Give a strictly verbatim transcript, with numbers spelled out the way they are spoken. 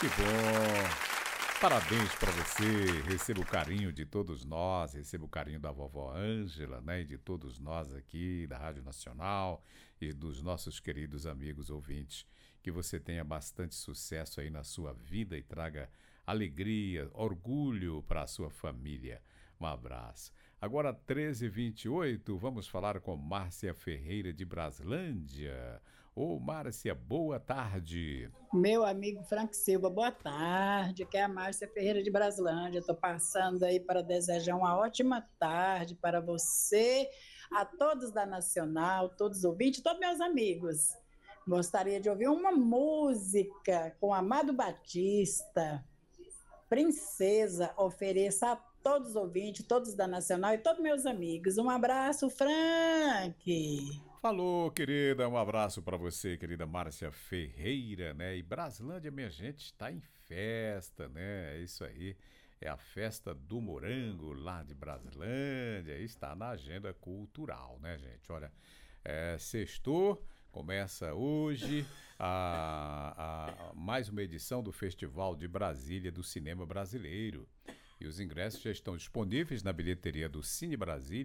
Que bom! Parabéns para você, receba o carinho de todos nós, receba o carinho da vovó Ângela, né, e de todos nós aqui da Rádio Nacional e dos nossos queridos amigos ouvintes. Que você tenha bastante sucesso aí na sua vida e traga alegria, orgulho para a sua família. Um abraço. Agora, treze e vinte e oito, vamos falar com Márcia Ferreira de Braslândia. Ô, Márcia, boa tarde. Meu amigo Frank Silva, boa tarde, que é a Márcia Ferreira de Braslândia. Estou passando aí para desejar uma ótima tarde para você, a todos da Nacional, todos os ouvintes, todos meus amigos. Gostaria de ouvir uma música com Amado Batista, Princesa, ofereça a todos os ouvintes, todos da Nacional e todos meus amigos. Um abraço, Frank! Falou, querida, um abraço para você, querida Márcia Ferreira, né? E Braslândia, minha gente, está em festa, né? É isso aí, é a festa do morango lá de Braslândia, está na agenda cultural, né, gente? Olha, é, sextou, começa hoje a, a, mais uma edição do Festival de Brasília do Cinema Brasileiro. E os ingressos já estão disponíveis na bilheteria do Cine Brasília